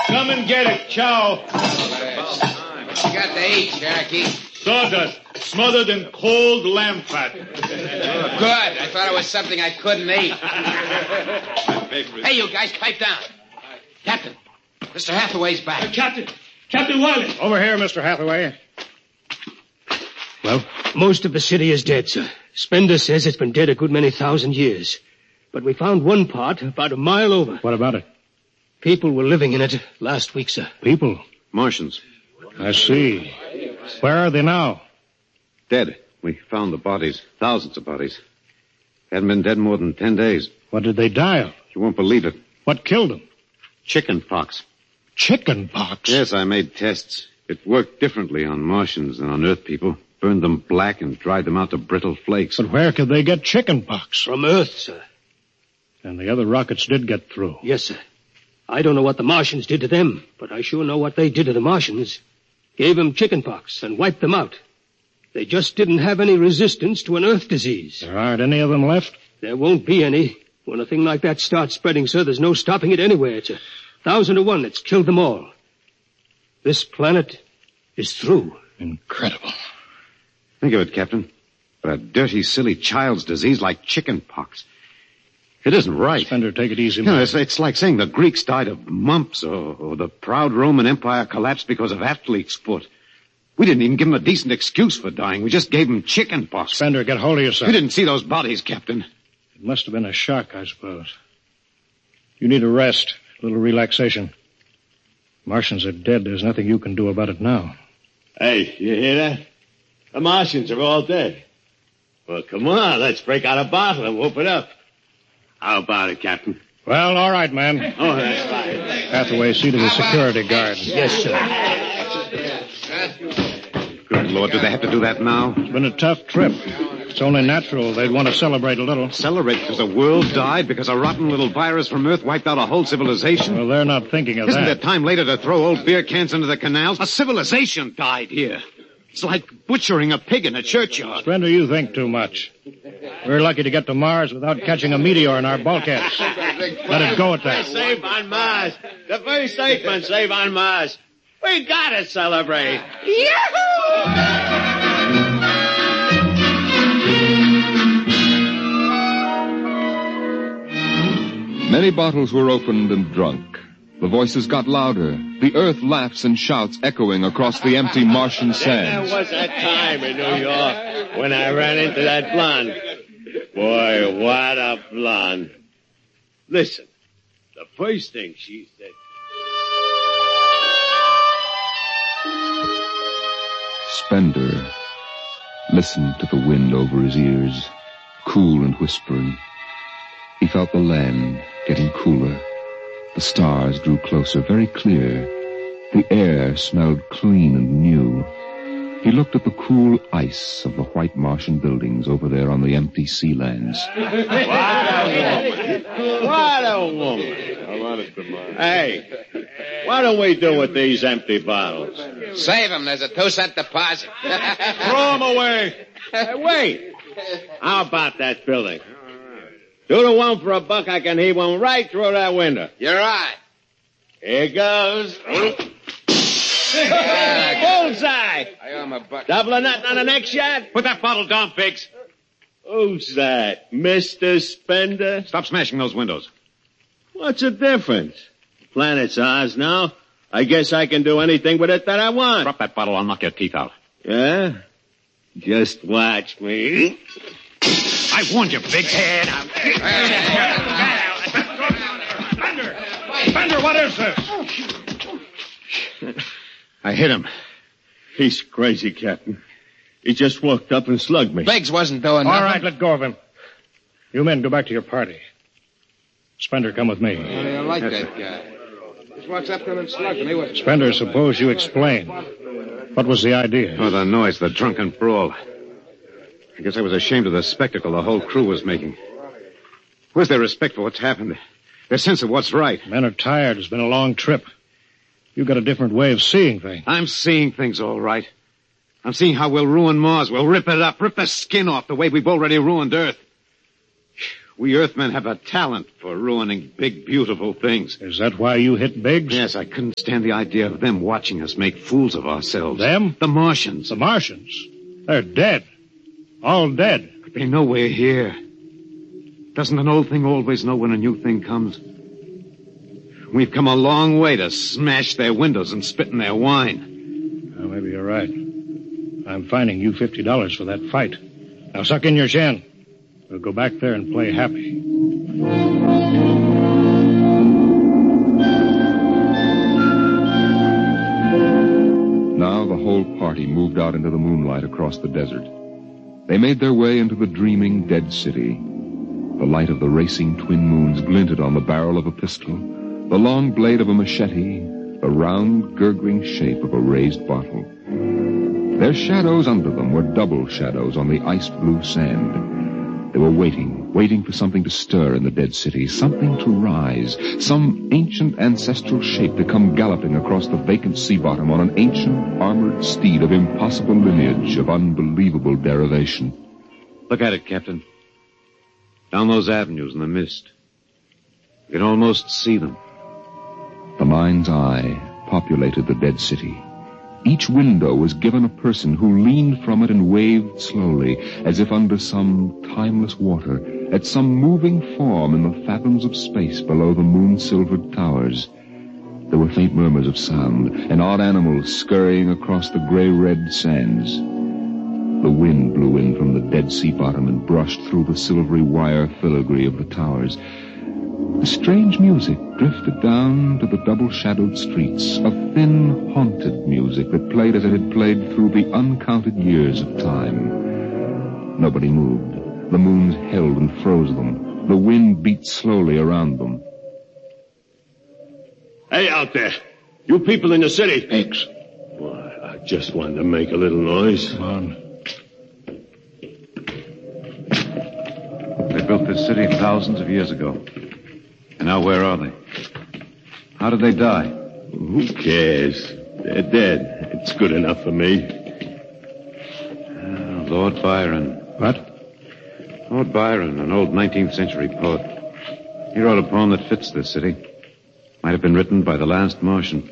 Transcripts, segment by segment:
Come and get it, Chow. What you got to eat, Cherokee? Sawdust, smothered in cold lamb fat. Good. I thought it was something I couldn't eat. Hey, you guys, pipe down. Captain, Mr. Hathaway's back. Captain Wiley. Over here, Mr. Hathaway. Well, most of the city is dead, sir. Spender says it's been dead a good many thousand years. But we found one part about a mile over. What about it? People were living in it last week, sir. People? Martians. I see. Where are they now? Dead. We found the bodies. Thousands of bodies. Hadn't been dead more than 10 days. What did they die of? You won't believe it. What killed them? Chicken pox. Chicken pox? Yes, I made tests. It worked differently on Martians than on Earth people. Burned them black and dried them out to brittle flakes. But where could they get chicken pox? From Earth, sir. And the other rockets did get through. Yes, sir. I don't know what the Martians did to them, but I sure know what they did to the Martians. Gave them chicken pox and wiped them out. They just didn't have any resistance to an Earth disease. There aren't any of them left? There won't be any. When a thing like that starts spreading, sir, there's no stopping it anywhere. It's 1,000 to 1 that's killed them all. This planet is through. Incredible. Think of it, Captain. But a dirty, silly child's disease like chicken pox. It isn't right. Spender, take it easy, You know, man. it's like saying the Greeks died of mumps or the proud Roman Empire collapsed because of athlete's foot. We didn't even give them a decent excuse for dying. We just gave them chicken pox. Spender, get hold of yourself. You didn't see those bodies, Captain. It must have been a shock, I suppose. You need a rest, a little relaxation. Martians are dead. There's nothing you can do about it now. Hey, you hear that? The Martians are all dead. Well, come on, let's break out a bottle and whoop it up. How about it, Captain? Well, all right, man. Oh, that's fine. Hathaway, see to the security guard. Yes, sir. Good Lord, do they have to do that now? It's been a tough trip. It's only natural they'd want to celebrate a little. Celebrate because the world died? Because a rotten little virus from Earth wiped out a whole civilization? Well, they're not thinking of Isn't there that. time later to throw old beer cans into the canals? A civilization died here. It's like butchering a pig in a churchyard. Spender, you think too much. We're lucky to get to Mars without catching a meteor in our bulkheads. Let it go at that. Save on Mars. The first statement, save on Mars. We gotta celebrate. Yahoo! Many bottles were opened and drunk. The voices got louder. The earth laughs and shouts echoing across the empty Martian sands. There was that time in New York when I ran into that blonde. Boy, what a blonde. Listen, the first thing she said. Spender listened to the wind over his ears, cool and whispering. He felt the land getting cooler. The stars drew closer, very clear. The air smelled clean and new. He looked at the cool ice of the white Martian buildings over there on the empty sea lands. What a woman. Hey, what do we do with these empty bottles? Save them. There's a 2-cent deposit. Throw them away. Hey, wait. How about that building? 2 to 1 for $1, I can heave one right through that window. You're right. Here goes. Bullseye! I owe him $1. Double or nothing on the next shot? Put that bottle down, pigs. Who's that? Mr. Spender? Stop smashing those windows. What's the difference? The planet's ours now. I guess I can do anything with it that I want. Drop that bottle, I'll knock your teeth out. Yeah? Just watch me. I warned you, big head. Spender, what is this? I hit him. He's crazy, Captain. He just walked up and slugged me. Biggs wasn't doing All nothing. right, let go of him. You men go back to your party. Spender, come with me. I like that guy. Just walks up to him and slugs him. He was... Spender, suppose you explain. What was the idea? Oh, the noise, the drunken brawl. I guess I was ashamed of the spectacle the whole crew was making. Where's their respect for what's happened? Their sense of what's right? Men are tired. It's been a long trip. You've got a different way of seeing things. I'm seeing things all right. I'm seeing how we'll ruin Mars. We'll rip it up, rip the skin off the way we've already ruined Earth. We Earthmen have a talent for ruining big, beautiful things. Is that why you hit Biggs? Yes, I couldn't stand the idea of them watching us make fools of ourselves. Them? The Martians. The Martians. They're dead. All dead. But they know we're here. Doesn't an old thing always know when a new thing comes? We've come a long way to smash their windows and spit in their wine. Well, maybe you're right. I'm fining you $50 for that fight. Now suck in your chin. We'll go back there and play happy. Now the whole party moved out into the moonlight across the desert. They made their way into the dreaming dead city. The light of the racing twin moons glinted on the barrel of a pistol, the long blade of a machete, the round, gurgling shape of a raised bottle. Their shadows under them were double shadows on the ice-blue sand. They were waiting for something to stir in the dead city, something to rise, some ancient ancestral shape to come galloping across the vacant sea bottom on an ancient armored steed of impossible lineage, of unbelievable derivation. Look at it, Captain. Down those avenues in the mist. You can almost see them. The mind's eye populated the dead city. Each window was given a person who leaned from it and waved slowly, as if under some timeless water, at some moving form in the fathoms of space below the moon-silvered towers. There were faint murmurs of sound, and odd animals scurrying across the gray-red sands. The wind blew in from the dead sea bottom and brushed through the silvery wire filigree of the towers. The strange music drifted down to the double-shadowed streets, a thin, haunted music that played as it had played through the uncounted years of time. Nobody moved. The moons held and froze them. The wind beat slowly around them. Hey, out there. You people in the city. Biggs. Why, I just wanted to make a little noise. Come on. They built this city thousands of years ago. And now where are they? How did they die? Who cares? They're dead. It's good enough for me. Lord Byron. What? Lord Byron, an old 19th century poet. He wrote a poem that fits this city. Might have been written by the last Martian.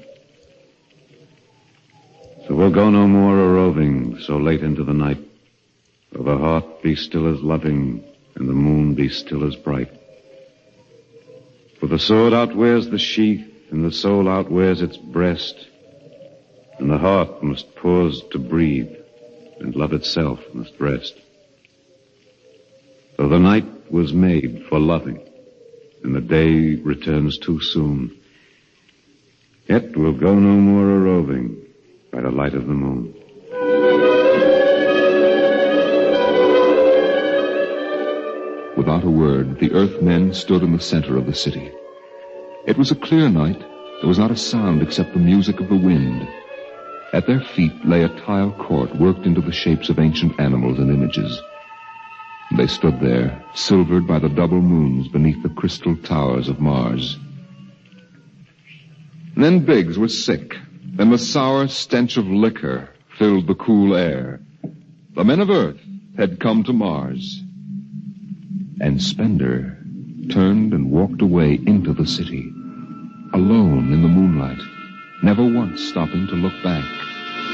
So we'll go no more a-roving so late into the night. Though the heart be still as loving and the moon be still as bright. For the sword outwears the sheath, and the soul outwears its breast, and the heart must pause to breathe, and love itself must rest. Though the night was made for loving, and the day returns too soon, yet we'll go no more a-roving by the light of the moon. Without a word, the Earthmen stood in the center of the city. It was a clear night. There was not a sound except the music of the wind. At their feet lay a tile court worked into the shapes of ancient animals and images. They stood there, silvered by the double moons beneath the crystal towers of Mars. Then Biggs was sick, and the sour stench of liquor filled the cool air. The men of Earth had come to Mars. And Spender turned and walked away into the city, alone in the moonlight, never once stopping to look back.